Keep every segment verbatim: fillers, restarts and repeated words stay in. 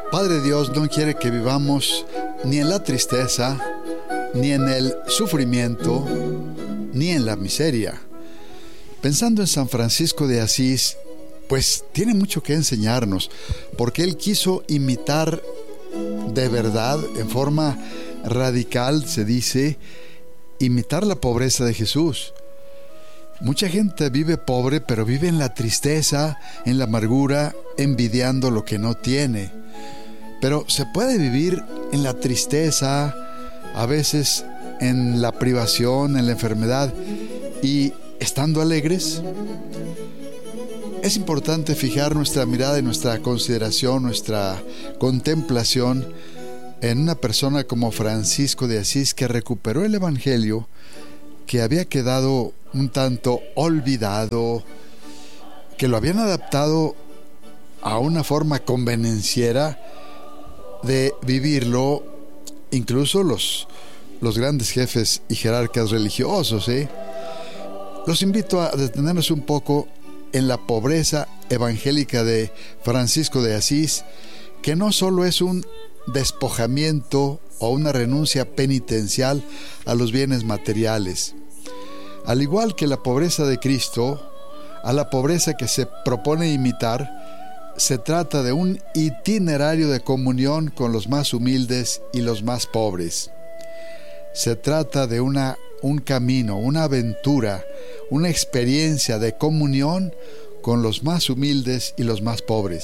Padre Dios no quiere que vivamos ni en la tristeza, ni en el sufrimiento, ni en la miseria. Pensando en San Francisco de Asís, pues tiene mucho que enseñarnos, porque él quiso imitar de verdad, en forma radical, se dice, imitar la pobreza de Jesús. Mucha gente vive pobre, pero vive en la tristeza, en la amargura, envidiando lo que no tiene. Pero se puede vivir en la tristeza, a veces en la privación, en la enfermedad, y estando alegres. Es importante fijar nuestra mirada y nuestra consideración, nuestra contemplación en una persona como Francisco de Asís, que recuperó el Evangelio que había quedado un tanto olvidado, que lo habían adaptado a una forma convenenciera de vivirlo, incluso los, los grandes jefes y jerarcas religiosos, ¿eh? Los invito a detenernos un poco en la pobreza evangélica de Francisco de Asís, que no solo es un despojamiento o una renuncia penitencial a los bienes materiales. Al igual que la pobreza de Cristo, a la pobreza que se propone imitar, se trata de un itinerario de comunión con los más humildes y los más pobres. Se trata de una, un camino, una aventura, una experiencia de comunión con los más humildes y los más pobres.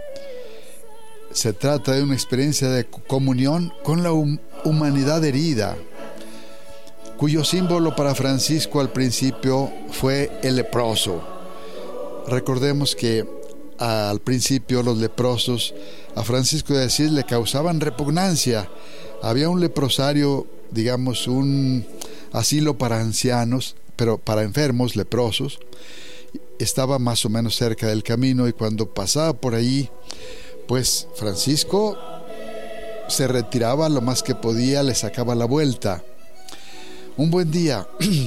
Se trata de una experiencia de comunión con la hum- humanidad herida, cuyo símbolo para Francisco al principio fue el leproso. Recordemos que al principio los leprosos a Francisco de Asís le causaban repugnancia. Había un leprosario, digamos un asilo para ancianos, pero para enfermos leprosos. Estaba más o menos cerca del camino, y cuando pasaba por ahí, pues Francisco se retiraba lo más que podía, le sacaba la vuelta. Un buen día,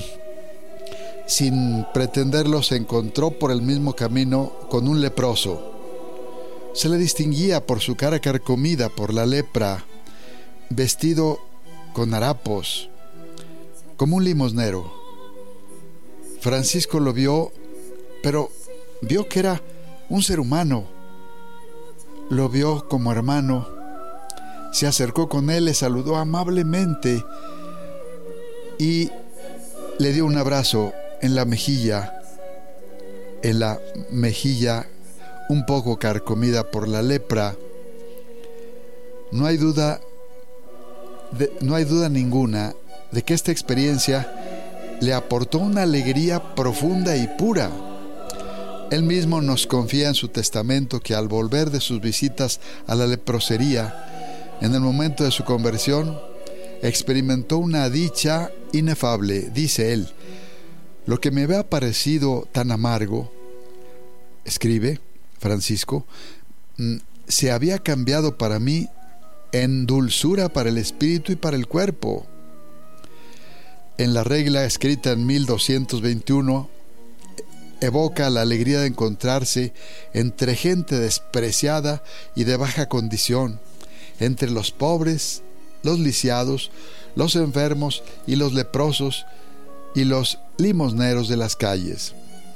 sin pretenderlo, se encontró por el mismo camino con un leproso. Se le distinguía por su cara carcomida por la lepra, vestido con harapos, como un limosnero. Francisco lo vio, pero vio que era un ser humano. Lo vio como hermano. Se acercó con él, le saludó amablemente y le dio un abrazo en la mejilla, en la mejilla un poco carcomida por la lepra. No hay duda, de, no hay duda ninguna de que esta experiencia le aportó una alegría profunda y pura. Él mismo nos confía en su testamento que al volver de sus visitas a la leprosería, en el momento de su conversión, experimentó una dicha inefable. Dice él: lo que me había parecido tan amargo, escribe Francisco, se había cambiado para mí en dulzura para el espíritu y para el cuerpo. En la regla escrita en mil doscientos veintiuno, evoca la alegría de encontrarse entre gente despreciada y de baja condición, entre los pobres, los lisiados, los enfermos y los leprosos y los limosneros de las calles.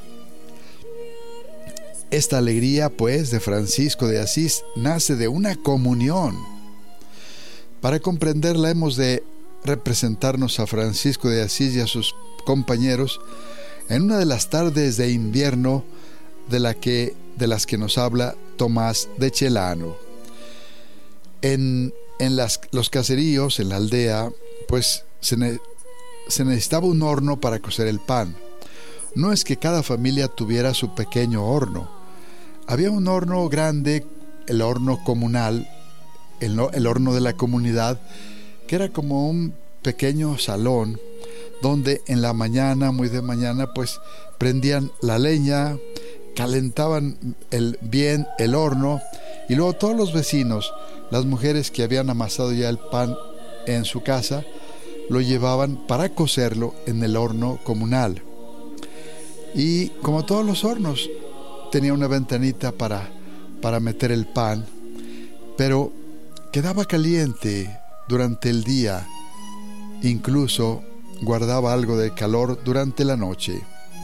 Esta alegría, pues, de Francisco de Asís nace de una comunión. Para comprenderla hemos de representarnos a Francisco de Asís y a sus compañeros en una de las tardes de invierno de, la que, de las que nos habla Tomás de Celano. En, en las, los caseríos, en la aldea, pues se, ne, se necesitaba un horno para cocer el pan. No es que cada familia tuviera su pequeño horno. Había un horno grande, el horno comunal, el, el horno de la comunidad, que era como un pequeño salón donde en la mañana, muy de mañana, pues prendían la leña, calentaban el, bien el horno, y luego todos los vecinos, las mujeres que habían amasado ya el pan en su casa, lo llevaban para cocerlo en el horno comunal. Y como todos los hornos, tenía una ventanita para, para meter el pan, pero quedaba caliente durante el día, incluso guardaba algo de calor durante la noche.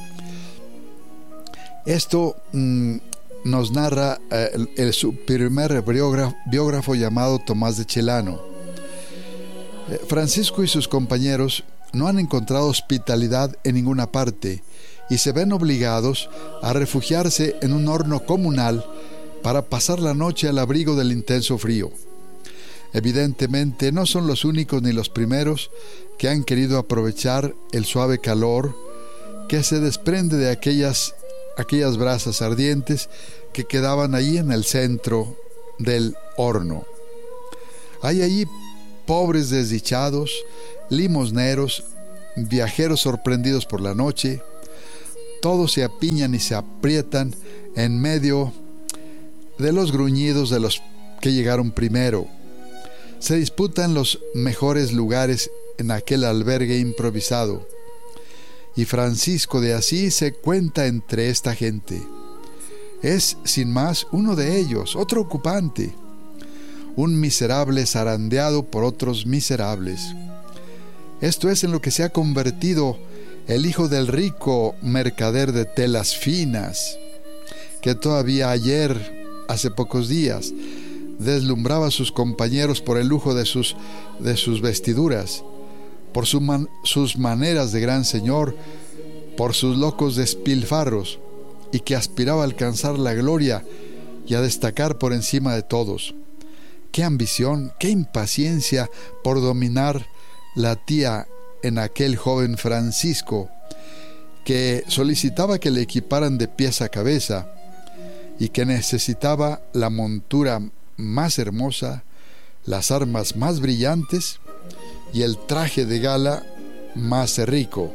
Esto mmm, nos narra eh, el, el, su primer biógrafo, biógrafo llamado Tomás de Celano. Eh, Francisco y sus compañeros no han encontrado hospitalidad en ninguna parte y se ven obligados a refugiarse en un horno comunal para pasar la noche al abrigo del intenso frío. Evidentemente no son los únicos ni los primeros que han querido aprovechar el suave calor que se desprende de aquellas, aquellas brasas ardientes que quedaban allí en el centro del horno. Hay allí pobres desdichados, limosneros, viajeros sorprendidos por la noche. Todos se apiñan y se aprietan en medio de los gruñidos de los que llegaron primero. Se disputan los mejores lugares en aquel albergue improvisado, y Francisco de Asís se cuenta entre esta gente. Es, sin más, uno de ellos, otro ocupante, un miserable zarandeado por otros miserables. Esto es en lo que se ha convertido el hijo del rico mercader de telas finas, que todavía ayer, hace pocos días, deslumbraba a sus compañeros por el lujo de sus, de sus vestiduras, por su man, sus maneras de gran señor, por sus locos despilfarros, y que aspiraba a alcanzar la gloria y a destacar por encima de todos. ¡Qué ambición, qué impaciencia por dominar la tía en aquel joven Francisco, que solicitaba que le equiparan de pies a cabeza y que necesitaba la montura más hermosa, las armas más brillantes y el traje de gala más rico.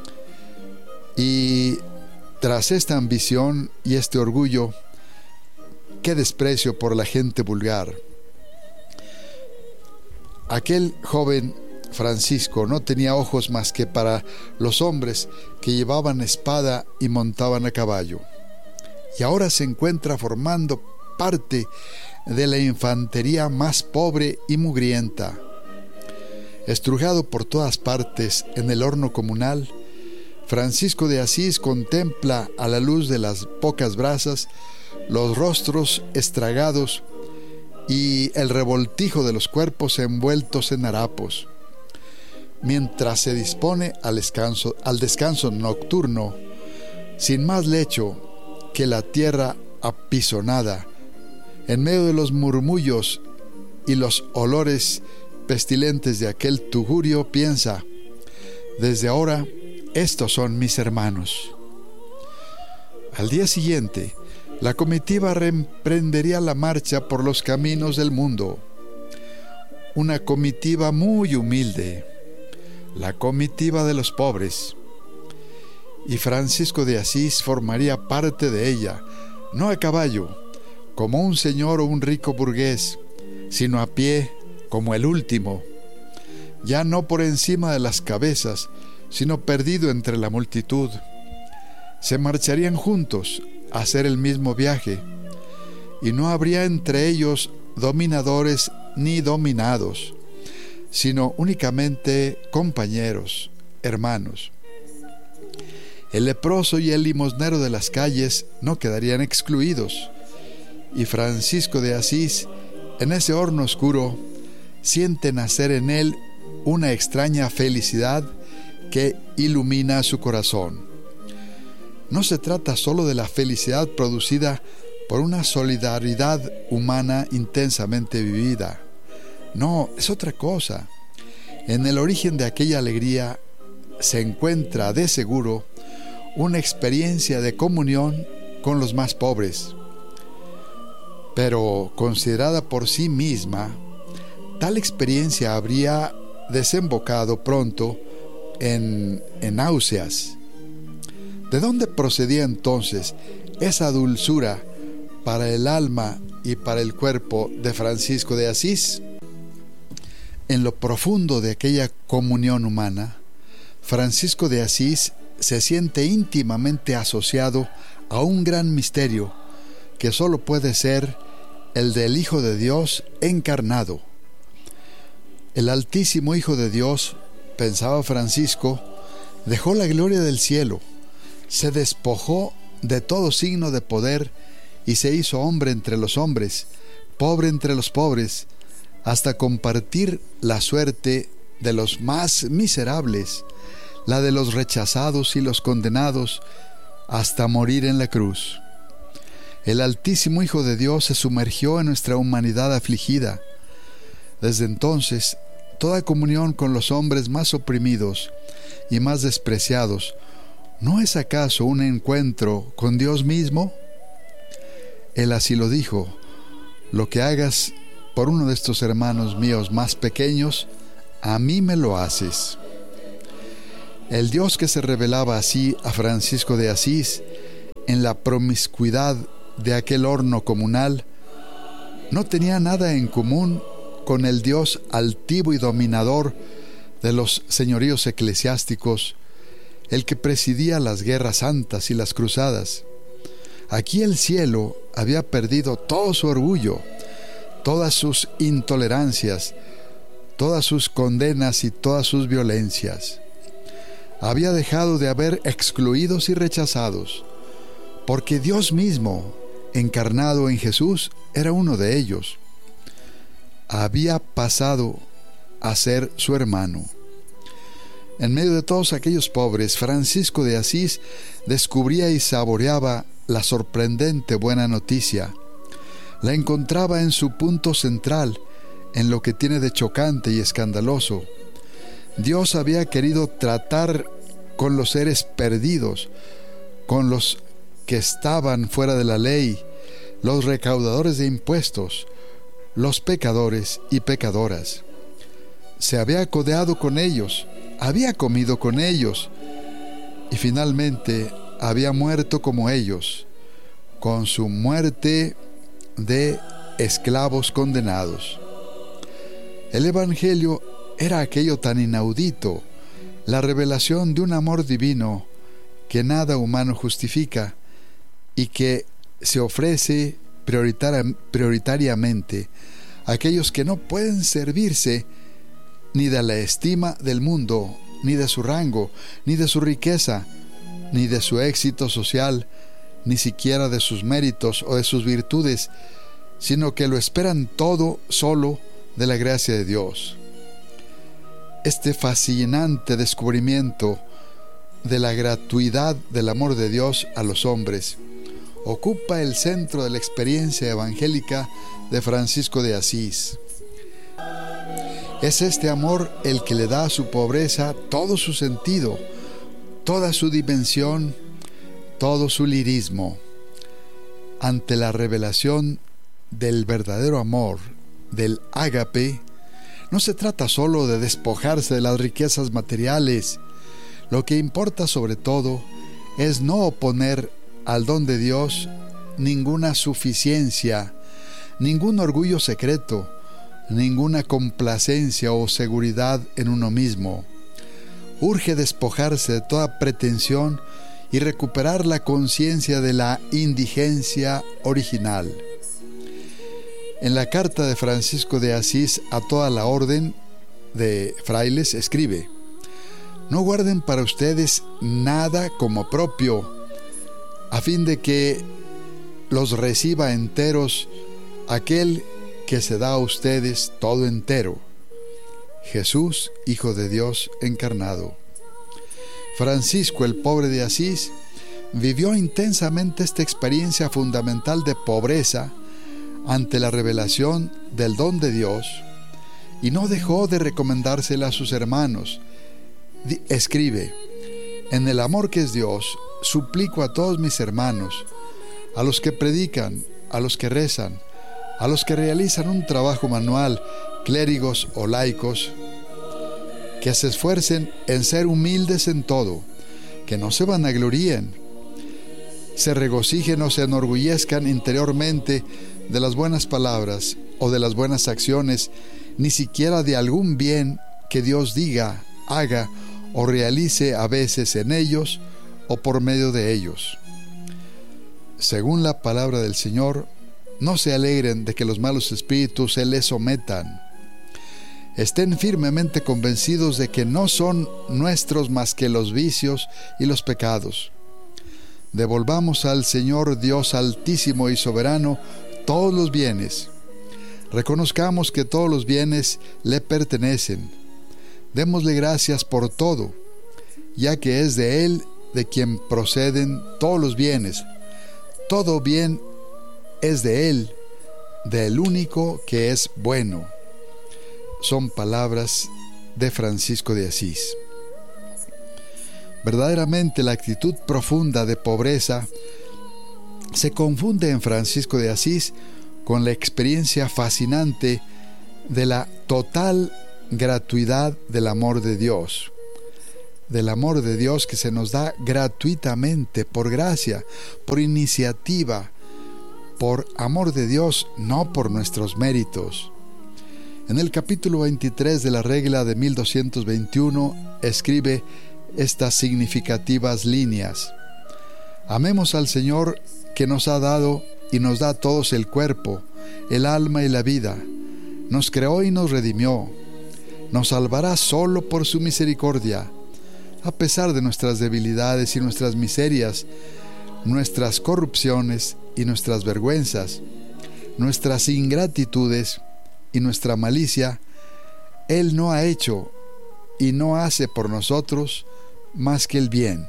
Y tras esta ambición y este orgullo, qué desprecio por la gente vulgar. Aquel joven Francisco no tenía ojos más que para los hombres que llevaban espada y montaban a caballo, y ahora se encuentra formando parte de la infantería más pobre y mugrienta. Estrujado por todas partes en el horno comunal, Francisco de Asís contempla a la luz de las pocas brasas los rostros estragados y el revoltijo de los cuerpos envueltos en harapos, mientras se dispone al descanso, al descanso nocturno, sin más lecho que la tierra apisonada. En medio de los murmullos y los olores pestilentes de aquel tugurio, piensa: desde ahora estos son mis hermanos. Al día siguiente, la comitiva reemprendería la marcha por los caminos del mundo. Una comitiva muy humilde, la comitiva de los pobres. Y Francisco de Asís formaría parte de ella, no a caballo, como un señor o un rico burgués, sino a pie, como el último, ya no por encima de las cabezas, sino perdido entre la multitud. Se marcharían juntos a hacer el mismo viaje, y no habría entre ellos dominadores ni dominados, sino únicamente compañeros, hermanos. El leproso y el limosnero de las calles no quedarían excluidos, y Francisco de Asís, en ese horno oscuro, siente nacer en él una extraña felicidad que ilumina su corazón. No se trata solo de la felicidad producida por una solidaridad humana intensamente vivida. No, es otra cosa. En el origen de aquella alegría se encuentra, de seguro, una experiencia de comunión con los más pobres. Pero, considerada por sí misma, tal experiencia habría desembocado pronto en, en náuseas. ¿De dónde procedía entonces esa dulzura para el alma y para el cuerpo de Francisco de Asís? En lo profundo de aquella comunión humana, Francisco de Asís se siente íntimamente asociado a un gran misterio que solo puede ser el del Hijo de Dios encarnado. El Altísimo Hijo de Dios, pensaba Francisco, dejó la gloria del cielo, se despojó de todo signo de poder y se hizo hombre entre los hombres, pobre entre los pobres, hasta compartir la suerte de los más miserables, la de los rechazados y los condenados, hasta morir en la cruz. El Altísimo Hijo de Dios se sumergió en nuestra humanidad afligida. Desde entonces, toda comunión con los hombres más oprimidos y más despreciados, ¿no es acaso un encuentro con Dios mismo? Él así lo dijo: lo que hagas por uno de estos hermanos míos más pequeños, a mí me lo haces. El Dios que se revelaba así a Francisco de Asís en la promiscuidad de aquel horno comunal no tenía nada en común con el Dios altivo y dominador de los señoríos eclesiásticos, el que presidía las guerras santas y las cruzadas. Aquí el cielo había perdido todo su orgullo, todas sus intolerancias, todas sus condenas y todas sus violencias. Había dejado de haber excluidos y rechazados, porque Dios mismo, encarnado en Jesús, era uno de ellos. Había pasado a ser su hermano. En medio de todos aquellos pobres, Francisco de Asís descubría y saboreaba la sorprendente buena noticia. La encontraba en su punto central, en lo que tiene de chocante y escandaloso. Dios había querido tratar con los seres perdidos, con los que estaban fuera de la ley, los recaudadores de impuestos, los pecadores y pecadoras. Se había codeado con ellos, había comido con ellos y finalmente había muerto como ellos, con su muerte de esclavos condenados. El Evangelio era aquello tan inaudito, la revelación de un amor divino que nada humano justifica y que se ofrece prioritaria, prioritariamente a aquellos que no pueden servirse ni de la estima del mundo, ni de su rango, ni de su riqueza, ni de su éxito social, ni siquiera de sus méritos o de sus virtudes, sino que lo esperan todo solo de la gracia de Dios. Este fascinante descubrimiento de la gratuidad del amor de Dios a los hombres ocupa el centro de la experiencia evangélica de Francisco de Asís. Es este amor el que le da a su pobreza todo su sentido, toda su dimensión, todo su lirismo. Ante la revelación del verdadero amor, del ágape, no se trata solo de despojarse de las riquezas materiales. Lo que importa sobre todo es no oponer al don de Dios ninguna suficiencia, ningún orgullo secreto, ninguna complacencia o seguridad en uno mismo. Urge despojarse de toda pretensión y recuperar la conciencia de la indigencia original. En la carta de Francisco de Asís a toda la orden de frailes escribe: no guarden para ustedes nada como propio, a fin de que los reciba enteros aquel que se da a ustedes todo entero, Jesús, Hijo de Dios encarnado. Francisco, el pobre de Asís, vivió intensamente esta experiencia fundamental de pobreza ante la revelación del don de Dios, y no dejó de recomendársela a sus hermanos. Escribe: en el amor que es Dios, suplico a todos mis hermanos, a los que predican, a los que rezan, a los que realizan un trabajo manual, clérigos o laicos, que se esfuercen en ser humildes en todo, que no se vanagloríen, se regocijen o se enorgullezcan interiormente de las buenas palabras o de las buenas acciones, ni siquiera de algún bien que Dios diga, haga o realice a veces en ellos o por medio de ellos. Según la palabra del Señor, No se alegren de que los malos espíritus se les sometan. Estén firmemente convencidos de que no son nuestros más que los vicios y los pecados. Devolvamos al Señor Dios Altísimo y Soberano todos los bienes. Reconozcamos que todos los bienes le pertenecen. Démosle gracias por todo, ya que es de Él de quien proceden todos los bienes. Todo bien es de Él, del único que es bueno. Son palabras de Francisco de Asís. Verdaderamente la actitud profunda de pobreza se confunde en Francisco de Asís con la experiencia fascinante de la total gratuidad del amor de Dios. Del amor de Dios que se nos da gratuitamente, por gracia, por iniciativa, por amor de Dios, no por nuestros méritos. En el capítulo veintitrés de la regla de mil doscientos veintiuno escribe estas significativas líneas: amemos al Señor que nos ha dado y nos da a todos el cuerpo, el alma y la vida. Nos creó y nos redimió. Nos salvará solo por su misericordia. A pesar de nuestras debilidades y nuestras miserias, nuestras corrupciones y nuestras vergüenzas, nuestras ingratitudes y nuestra malicia, Él no ha hecho y no hace por nosotros más que el bien.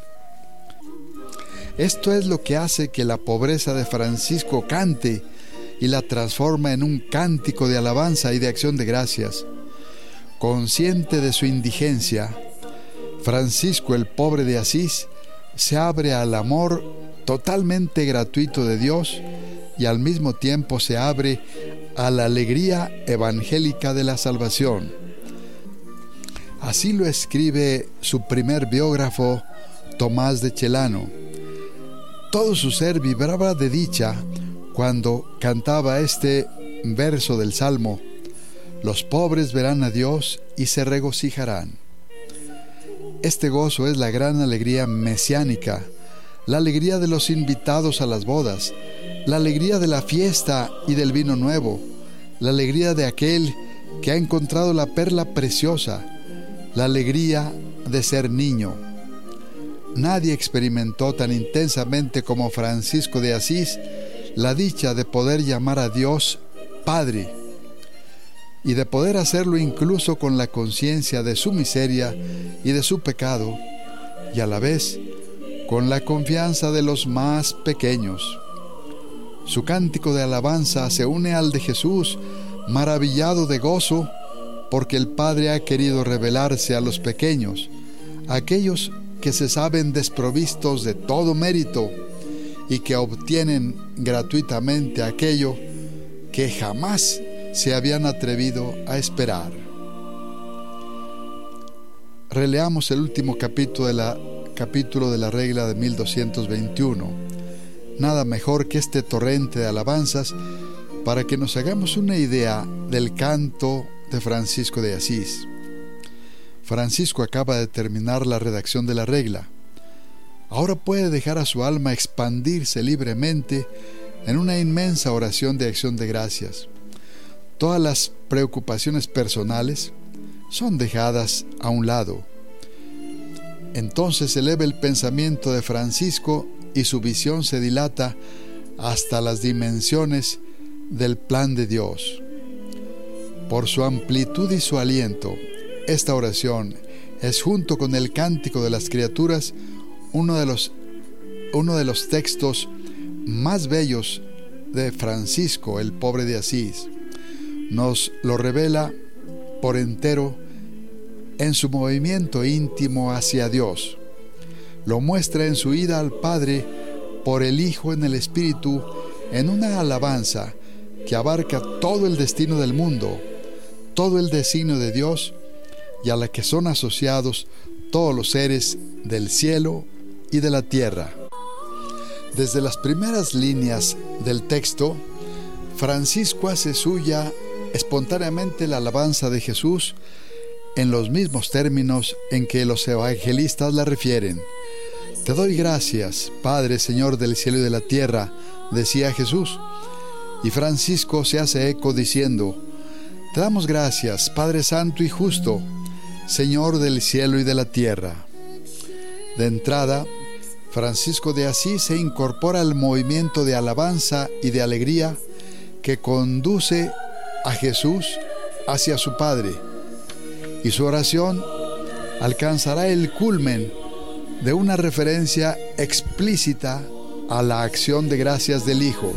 Esto es lo que hace que la pobreza de Francisco cante y la transforma en un cántico de alabanza y de acción de gracias. Consciente de su indigencia, Francisco el pobre de Asís se abre al amor totalmente gratuito de Dios y al mismo tiempo se abre a la alegría evangélica de la salvación. Así lo escribe su primer biógrafo, Tomás de Celano. Todo su ser vibraba de dicha cuando cantaba este verso del Salmo: los pobres verán a Dios y se regocijarán. Este gozo es la gran alegría mesiánica, la alegría de los invitados a las bodas, la alegría de la fiesta y del vino nuevo, la alegría de aquel que ha encontrado la perla preciosa, la alegría de ser niño. Nadie experimentó tan intensamente como Francisco de Asís la dicha de poder llamar a Dios Padre y de poder hacerlo incluso con la conciencia de su miseria y de su pecado, y a la vez con la confianza de los más pequeños. Su cántico de alabanza se une al de Jesús, maravillado de gozo, porque el Padre ha querido revelarse a los pequeños, a aquellos que se saben desprovistos de todo mérito y que obtienen gratuitamente aquello que jamás se habían atrevido a esperar. Releamos el último capítulo de la, capítulo de la regla de mil doscientos veintiuno. Nada mejor que este torrente de alabanzas para que nos hagamos una idea del canto de Francisco de Asís. Francisco acaba de terminar la redacción de la regla. Ahora puede dejar a su alma expandirse libremente en una inmensa oración de acción de gracias. Todas las preocupaciones personales son dejadas a un lado. Entonces eleva el pensamiento de Francisco y su visión se dilata hasta las dimensiones del plan de Dios. Por su amplitud y su aliento, esta oración es, junto con el Cántico de las Criaturas, uno de los, uno de los textos más bellos de Francisco, el pobre de Asís. Nos lo revela por entero en su movimiento íntimo hacia Dios. Lo muestra en su ida al Padre por el Hijo en el Espíritu, en una alabanza que abarca todo el destino del mundo, todo el designio de Dios, y a la que son asociados todos los seres del cielo y de la tierra. Desde las primeras líneas del texto, Francisco hace suya espontáneamente la alabanza de Jesús en los mismos términos en que los evangelistas la refieren. Te doy gracias, Padre, Señor del cielo y de la tierra, decía Jesús, Y Francisco se hace eco diciendo: Te damos gracias, Padre Santo y Justo, Señor del cielo y de la tierra. De entrada, Francisco de Asís se incorpora al movimiento de alabanza y de alegría que conduce a Jesús hacia su Padre, y su oración alcanzará el culmen de una referencia explícita a la acción de gracias del Hijo.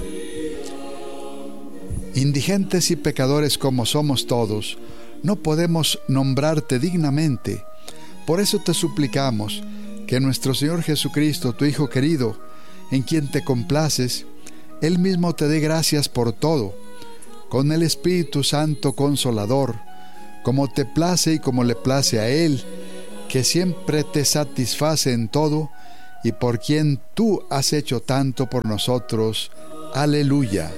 Indigentes y pecadores como somos todos, no podemos nombrarte dignamente. Por eso te suplicamos que nuestro Señor Jesucristo, tu Hijo querido, en quien te complaces, Él mismo te dé gracias por todo, con el Espíritu Santo Consolador, como te place y como le place a Él, que siempre te satisface en todo, y por quien tú has hecho tanto por nosotros. Aleluya.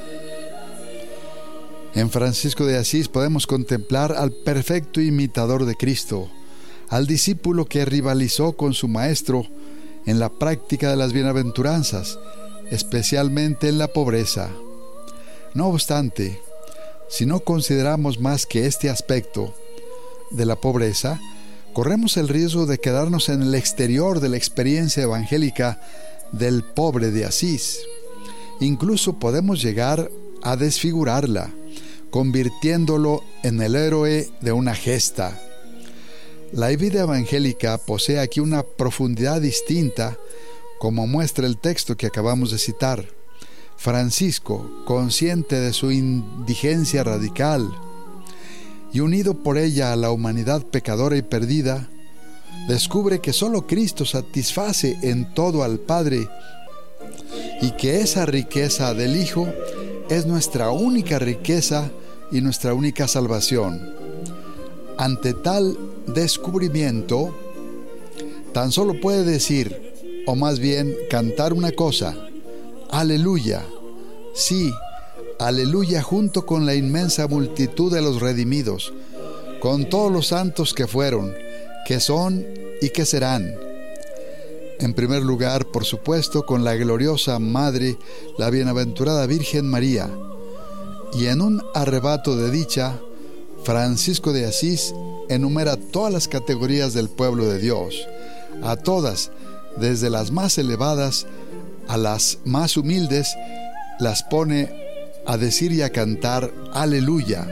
En Francisco de Asís podemos contemplar al perfecto imitador de Cristo, al discípulo que rivalizó con su maestro en la práctica de las bienaventuranzas, especialmente en la pobreza. No obstante, si no consideramos más que este aspecto de la pobreza, corremos el riesgo de quedarnos en el exterior de la experiencia evangélica del pobre de Asís. Incluso podemos llegar a desfigurarla, convirtiéndolo en el héroe de una gesta. La vida evangélica posee aquí una profundidad distinta, como muestra el texto que acabamos de citar. Francisco, consciente de su indigencia radical y unido por ella a la humanidad pecadora y perdida, descubre que solo Cristo satisface en todo al Padre y que esa riqueza del Hijo es nuestra única riqueza y nuestra única salvación. Ante tal descubrimiento, tan solo puede decir, o más bien cantar una cosa: aleluya. Sí, aleluya, junto con la inmensa multitud de los redimidos, con todos los santos que fueron, que son y que serán. En primer lugar, por supuesto, con la gloriosa Madre, la bienaventurada Virgen María. Y en un arrebato de dicha, Francisco de Asís enumera todas las categorías del pueblo de Dios, a todas, desde las más elevadas a las más humildes, las pone a decir y a cantar aleluya.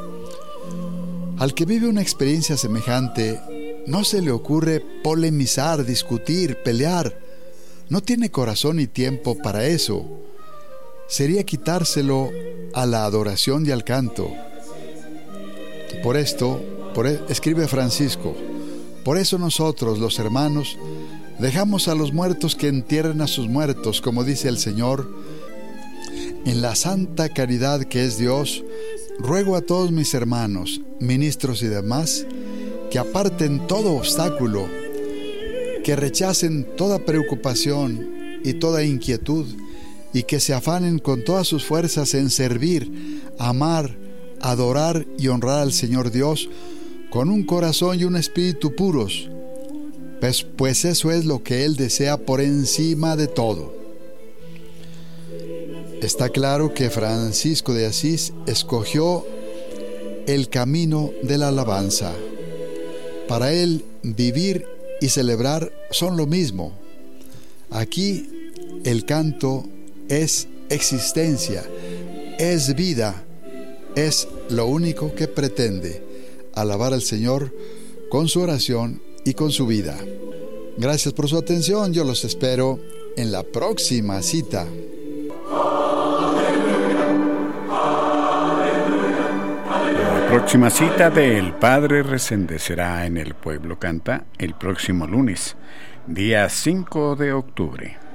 Al que vive una experiencia semejante, no se le ocurre polemizar, discutir, pelear. No tiene corazón ni tiempo para eso. Sería quitárselo a la adoración y al canto. Por esto, por, escribe Francisco, por eso nosotros, los hermanos, dejamos a los muertos que entierren a sus muertos, como dice el Señor. En la santa caridad que es Dios, ruego a todos mis hermanos, ministros y demás, que aparten todo obstáculo, que rechacen toda preocupación y toda inquietud, y que se afanen con todas sus fuerzas en servir, amar, adorar y honrar al Señor Dios con un corazón y un espíritu puros, pues, pues eso es lo que Él desea por encima de todo. Está claro que Francisco de Asís escogió el camino de la alabanza. Para él, vivir y celebrar son lo mismo. Aquí, el canto es existencia, es vida, es lo único que pretende, alabar al Señor con su oración y con su vida. Gracias por su atención, yo los espero en la próxima cita. La próxima cita del Padre Resende será en El Pueblo Canta el próximo lunes, día cinco de octubre.